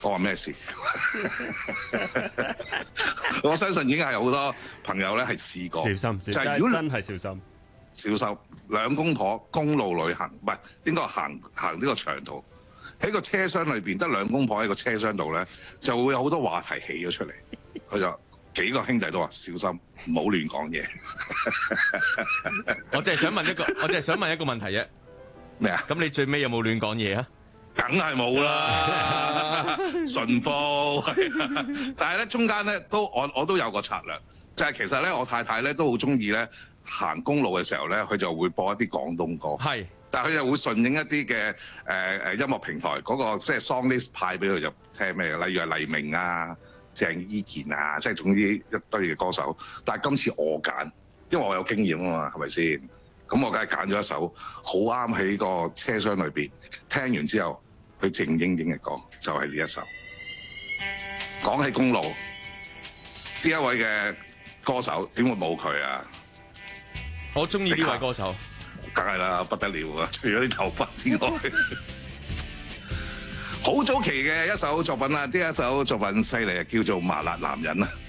我話咩事？我相信已經係好多朋友咧係試過， 小心， 就係如果真係小心。 小心兩公婆公路旅行，唔係應該行呢個長途，喺個車廂裏邊得兩公婆喺個車廂度咧，就會有好多話題起咗出嚟。佢就幾個兄弟都話小心，唔好亂講嘢。 我淨係想問一個問題啫。 咩啊？ 咁你最尾有冇亂講嘢啊？ 梗係冇啦，順風。但係咧中間咧我都有個策略，就係其實咧我太太咧都好中意咧行公路嘅時候咧，佢就會播一啲廣東歌。 係， 但係佢就會順應一啲嘅音樂平台嗰個即係 song list 派俾佢就聽咩嘅，例如係黎明啊、鄭伊健啊，即係總之一堆嘅歌手。但係今次我揀，因為我有經驗啊嘛，係咪先？咁我梗係揀咗一首好啱喺個車廂裏邊，聽完之後佢靜英英嘅歌，就係呢一首。講起公路，呢一位嘅歌手點會冇佢啊？ 我中意呢位歌手， 梗係啦，不得了啊！除咗啲頭髮之外，好早期嘅一首作品啦，呢一首作品犀利啊，叫做《麻辣男人》啊。